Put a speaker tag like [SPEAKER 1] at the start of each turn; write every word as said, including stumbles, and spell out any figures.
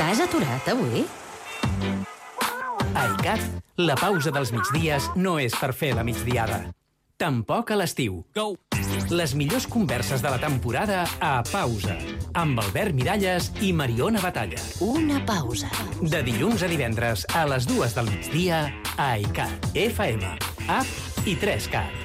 [SPEAKER 1] T'has aturat avui?
[SPEAKER 2] A ICAT, la pausa dels migdies no és per fer la migdiada. Tampoc a l'estiu. Go! Les millors converses de la temporada a Pausa, amb Albert Miralles i Mariona Batalla.
[SPEAKER 1] Una pausa.
[SPEAKER 2] De dilluns a divendres a les dues del migdia a ICAT, F M, App i tres cat.